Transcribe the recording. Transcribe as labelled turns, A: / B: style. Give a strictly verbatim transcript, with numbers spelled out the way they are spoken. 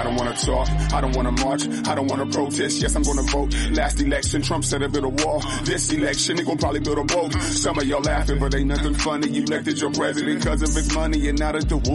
A: I don't wanna talk, I don't wanna march, I don't wanna protest, yes I'm gonna vote. Last election, Trump said to build a wall. This election, he gon' probably build a boat. Some of y'all laughing, but ain't nothing funny. You elected your president cause of his money and not as the